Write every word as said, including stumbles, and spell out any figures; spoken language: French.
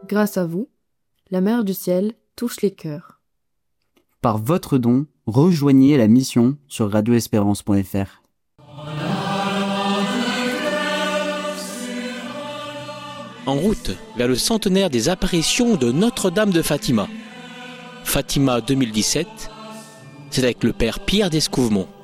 Grâce à vous, la Mère du Ciel touche les cœurs. Par votre don, rejoignez la mission sur radio espérance point f r. En route vers le centenaire des apparitions de Notre-Dame de Fatima. Fatima deux mille dix-sept, c'est avec le Père Pierre d'Escouvemont.